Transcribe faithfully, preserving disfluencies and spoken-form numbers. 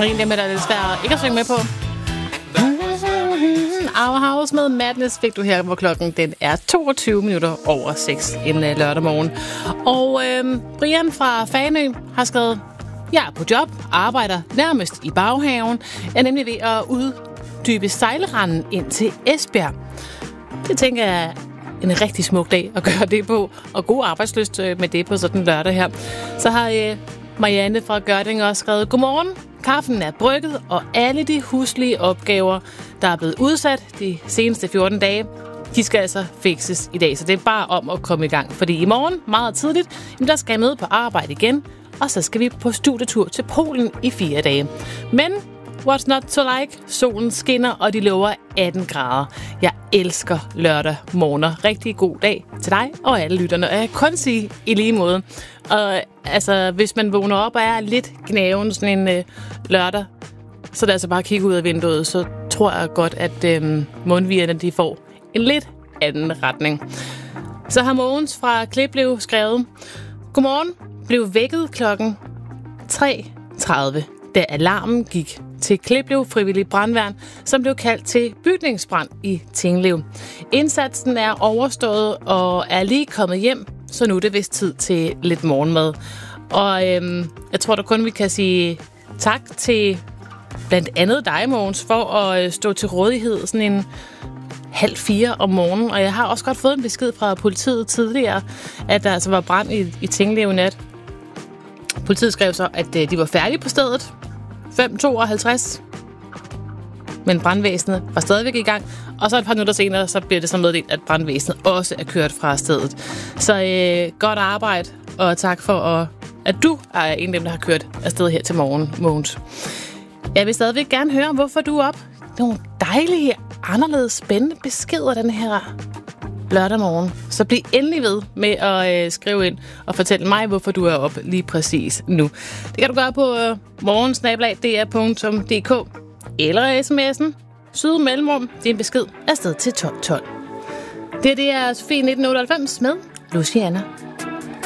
En af dem, der er lidt svært ikke at synge med på. Our House med Madness fik du her, hvor klokken den er toogtyve minutter over seks en lørdag morgen. Og øh, Brian fra Fanø har skrevet, jeg er på job, arbejder nærmest i baghaven. Jeg er nemlig ved at uddybe sejlranden ind til Esbjerg. Det tænker jeg er en rigtig smuk dag at gøre det på, og god arbejdslyst med det på sådan en lørdag her. Så har øh, Marianne fra Gørding også skrevet, godmorgen. Kaffen er brygget, og alle de huslige opgaver, der er blevet udsat de seneste fjorten dage, de skal altså fikses i dag. Så det er bare om at komme i gang. Fordi i morgen, meget tidligt, der skal jeg med på arbejde igen, og så skal vi på studietur til Polen i fire dage. Men what's not to like? Solen skinner, og de lover atten grader. Jeg elsker lørdag morgener. Rigtig god dag til dig og alle lytterne. Og jeg kan kun sige i lige måde. Og altså, hvis man vågner op og er lidt gnaven sådan en øh, lørdag, så er det altså bare at kigge ud af vinduet, så tror jeg godt, at øh, mundvigerne de får en lidt anden retning. Så har Mogens fra Kliplev skrevet, godmorgen, blev vækket klokken tre tredive, da alarmen gik til Kliplev Frivillig Brandværn, som blev kaldt til bygningsbrand i Tinglev. Indsatsen er overstået og er lige kommet hjem, så nu er det vist tid til lidt morgenmad. Og øhm, jeg tror da kun, vi kan sige tak til blandt andet dig, Mogens, for at stå til rådighed sådan en halv fire om morgenen. Og jeg har også godt fået en besked fra politiet tidligere, at der altså var brand i, i Tinglev i nat. Politiet skrev så, at de var færdige på stedet fem tooghalvtreds, men brandvæsenet var stadigvæk i gang. Og så et par minutter senere, så bliver det så meddelt, at brandvæsenet også er kørt fra stedet. Så øh, godt arbejde, og tak for, at, at du er en af dem, der har kørt afsted her til morgen, Mogens. Jeg vil stadigvæk gerne høre, hvorfor du er op. Nogle dejlige, anderledes, spændende beskeder den her lørdag morgen. Så bliv endelig ved med at øh, skrive ind og fortælle mig, hvorfor du er op lige præcis nu. Det kan du gøre på øh, morgensnablag punktum d r punktum d k eller sms'en syd mellemrum din besked afsted til tolv tolv. Det, det er Sofie nitten otteoghalvfems med Luciana.